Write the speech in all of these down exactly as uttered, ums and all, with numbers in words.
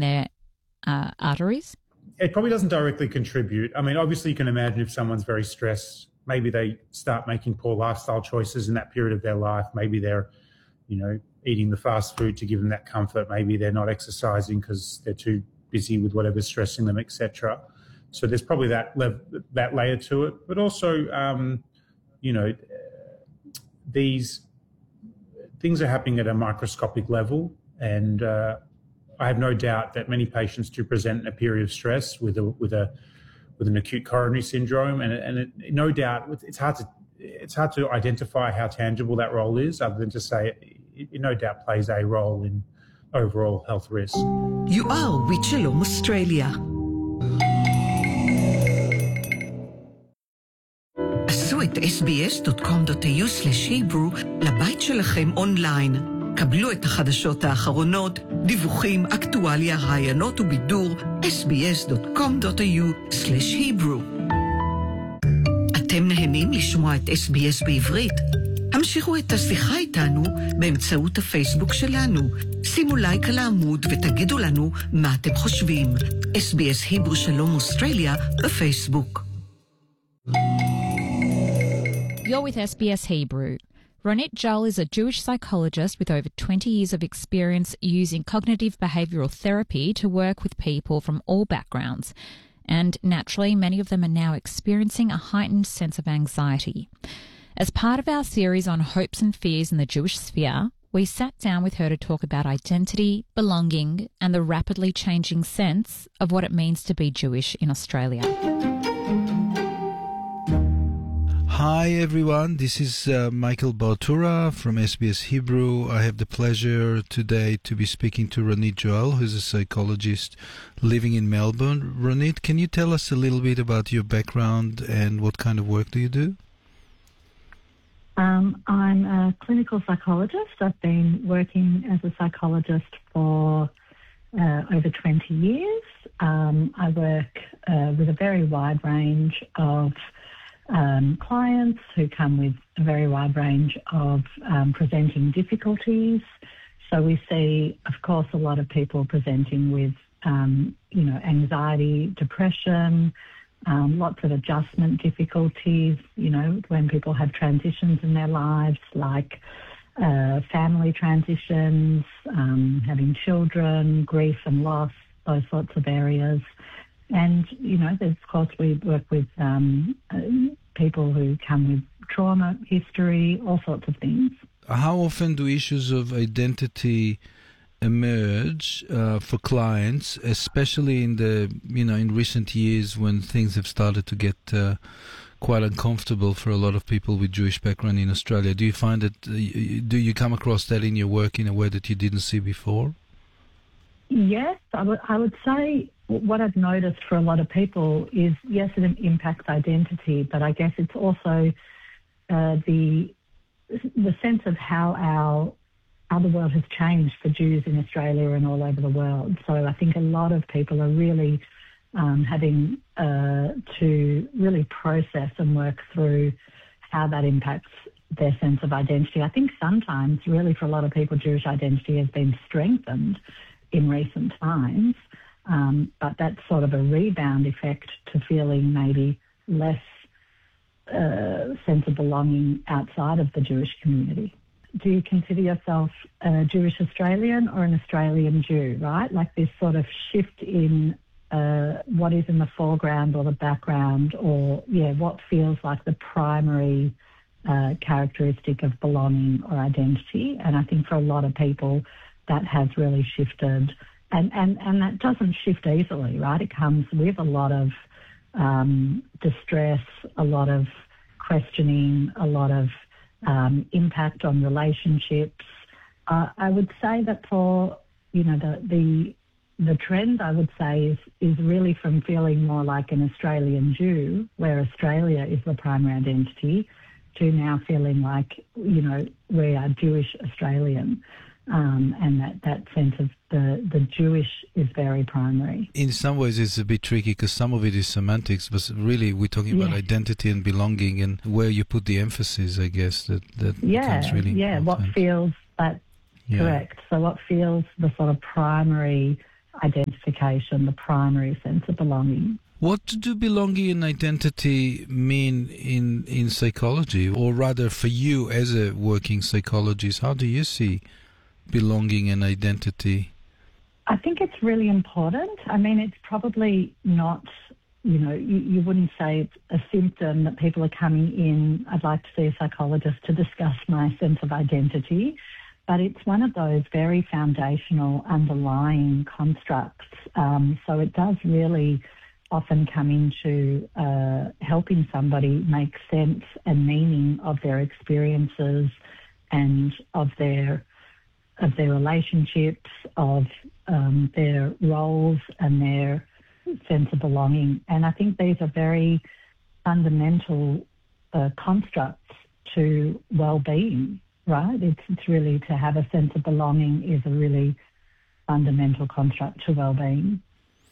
their uh, arteries? It probably doesn't directly contribute. I mean, obviously you can imagine if someone's very stressed, maybe they start making poor lifestyle choices in that period of their life. Maybe they're, you know, eating the fast food to give them that comfort. Maybe they're not exercising because they're too busy with whatever's stressing them, et cetera. So there's probably that lev- that layer to it. But also, um, you know, these things are happening at a microscopic level, and uh, I have no doubt that many patients do present in a period of stress with a with a with an acute coronary syndrome, and and it, no doubt it's hard to it's hard to identify how tangible that role is, other than to say it, it no doubt plays a role in overall health risk. יואר ויצ'לום אוסטרליה. עשו את אס בי אס דוט קום דוט איי יו סלש היברו לבית שלכם אונליין. קבלו את החדשות האחרונות, דיווחים, אקטואליה, רעיונות ובידור, אס בי אס דוט קום דוט איי יו סלש היברו. אתם נהנים לשמוע את אס בי אס בעברית? המשיכו את השיחה איתנו באמצעות הפייסבוק שלנו. שימו לייק על העמוד ותגידו לנו מה אתם חושבים. אס בי אס היברו שלום אוסטרליה בפייסבוק. You're with S B S Hebrew. Ronit Joel is a Jewish psychologist with over twenty years of experience using cognitive behavioural therapy to work with people from all backgrounds. And naturally, many of them are now experiencing a heightened sense of anxiety. As part of our series on hopes and fears in the Jewish sphere, we sat down with her to talk about identity, belonging, and the rapidly changing sense of what it means to be Jewish in Australia. Hi everyone, this is uh, Michael Bartura from S B S Hebrew. I have the pleasure today to be speaking to Ronit Joel, who's a psychologist living in Melbourne. Ronit, can you tell us a little bit about your background and what kind of work do you do? Um, I'm a clinical psychologist. I've been working as a psychologist for uh, over twenty years. Um, I work uh, with a very wide range of Um, clients who come with a very wide range of um, presenting difficulties. So we see, of course, a lot of people presenting with, um, you know, anxiety, depression, um, lots of adjustment difficulties, you know, when people have transitions in their lives, like uh, family transitions, um, having children, grief and loss, those sorts of areas. And, you know, there's, of course, we work with um, uh, people who come with trauma history, all sorts of things. How often do issues of identity emerge uh, for clients, especially in the, you know, in recent years when things have started to get uh, quite uncomfortable for a lot of people with Jewish background in Australia? Do you find that, uh, do you come across that in your work in a way that you didn't see before? Yes, I would, I would say what I've noticed for a lot of people is, yes, it impacts identity, but I guess it's also uh, the the sense of how our how the world has changed for Jews in Australia and all over the world. So I think a lot of people are really um, having uh, to really process and work through how that impacts their sense of identity. I think sometimes, really, for a lot of people, Jewish identity has been strengthened in recent times. Um, but that's sort of a rebound effect to feeling maybe less uh, sense of belonging outside of the Jewish community. Do you consider yourself a Jewish Australian or an Australian Jew, right? Like this sort of shift in uh, what is in the foreground or the background, or, yeah, what feels like the primary uh, characteristic of belonging or identity. And I think for a lot of people that has really shifted. And, and, and that doesn't shift easily, right? It comes with a lot of um, distress, a lot of questioning, a lot of um, impact on relationships. Uh, I would say that for, you know, the, the the trend, I would say, is, is really from feeling more like an Australian Jew, where Australia is the primary identity, to now feeling like, you know, we are Jewish Australian. Um, and that, that sense of the, the Jewish is very primary. In some ways it's a bit tricky because some of it is semantics, but really we're talking yeah. about identity and belonging and where you put the emphasis, I guess, that, that yeah, becomes really yeah, important. What feels that, yeah. correct. So what feels the sort of primary identification, the primary sense of belonging. What do belonging and identity mean in, in psychology? Or rather, for you as a working psychologist, how do you see belonging and identity? I think it's really important. I mean, it's probably not, you know, you, you wouldn't say it's a symptom that people are coming in, I'd like to see a psychologist to discuss my sense of identity, but it's one of those very foundational underlying constructs. Um, so it does really often come into uh, helping somebody make sense and meaning of their experiences and of their of their relationships, of um, their roles and their sense of belonging. And I think these are very fundamental uh, constructs to well-being, right? It's, it's really to have a sense of belonging is a really fundamental construct to well-being.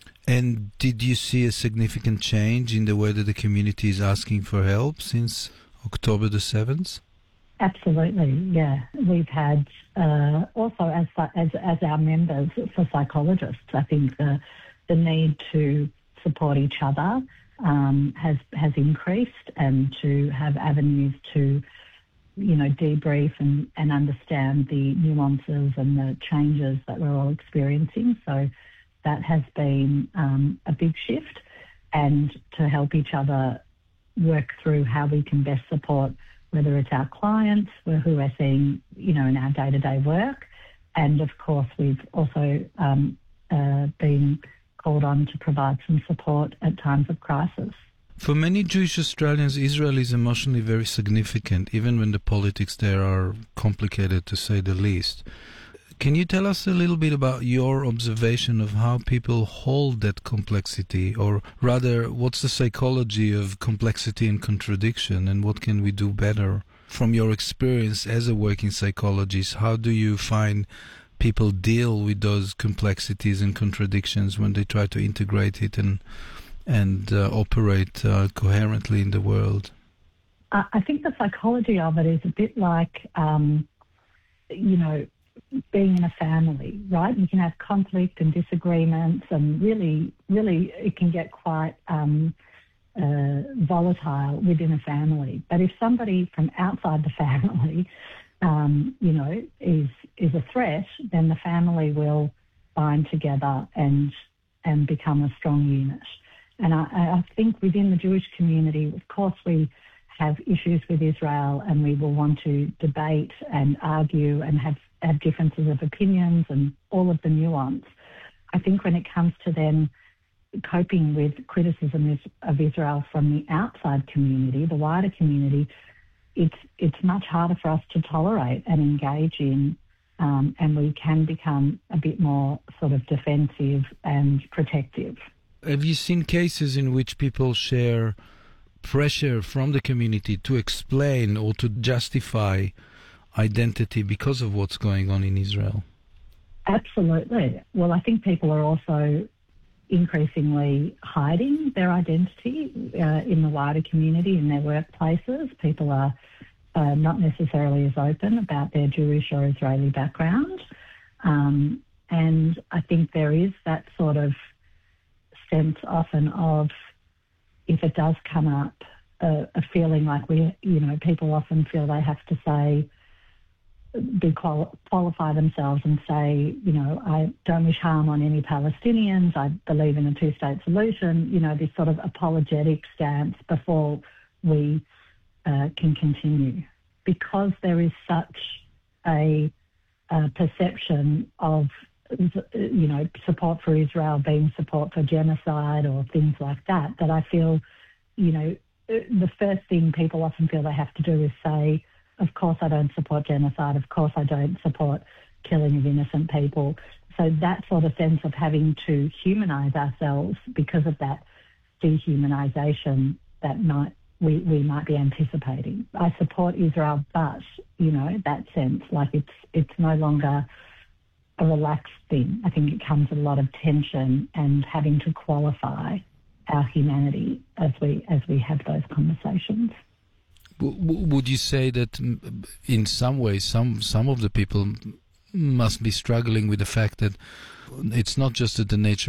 And did you see a significant change in the way that the community is asking for help since October the seventh? Absolutely, yeah. We've had uh, also as, as as our members for psychologists, I think the the need to support each other um, has has increased, and to have avenues to, you know, debrief and, and understand the nuances and the changes that we're all experiencing. So that has been um, a big shift, and to help each other work through how we can best support, whether it's our clients who we're seeing, you know, in our day-to-day work. And of course, we've also um, uh, been called on to provide some support at times of crisis. For many Jewish Australians, Israel is emotionally very significant, even when the politics there are complicated, to say the least. Can you tell us a little bit about your observation of how people hold that complexity, or rather, what's the psychology of complexity and contradiction, and what can we do better? From your experience as a working psychologist, how do you find people deal with those complexities and contradictions when they try to integrate it and and uh, operate uh, coherently in the world? I think the psychology of it is a bit like, um, you know, being in a family, right? You can have conflict and disagreements, and really, really it can get quite um, uh, volatile within a family. But if somebody from outside the family, um, you know, is is a threat, then the family will bind together and and become a strong unit. And I, I think within the Jewish community, of course, we have issues with Israel, and we will want to debate and argue and have, have differences of opinions and all of the nuance. I think when it comes to then coping with criticism of Israel from the outside community, the wider community, it's it's much harder for us to tolerate and engage in, um, and we can become a bit more sort of defensive and protective. Have you seen cases in which people share pressure from the community to explain or to justify identity because of what's going on in Israel? Absolutely. Well, I think people are also increasingly hiding their identity uh, in the wider community, in their workplaces. People are uh, not necessarily as open about their Jewish or Israeli background. Um, and I think there is that sort of sense often of, if it does come up, uh, a feeling like we, you know, people often feel they have to say, be quali- qualify themselves and say, you know, I don't wish harm on any Palestinians, I believe in a two-state solution, you know, this sort of apologetic stance before we uh, can continue. Because there is such a, a perception of, you know, support for Israel being support for genocide or things like that, that I feel, you know, the first thing people often feel they have to do is say, of course I don't support genocide, of course I don't support killing of innocent people. So that sort of sense of having to humanise ourselves because of that dehumanisation that might we, we might be anticipating. I support Israel, but, you know, that sense, like it's it's no longer a relaxed thing. I think it comes with a lot of tension and having to qualify our humanity as we as we have those conversations. Would you say that in some ways, some some of the people must be struggling with the fact that it's not just that the nature